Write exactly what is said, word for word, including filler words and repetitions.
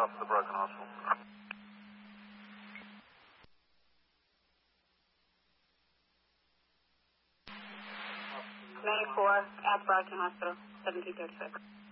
off the Broken Hospital. ninety-four at Brockton Hospital, seventeen thirty-six.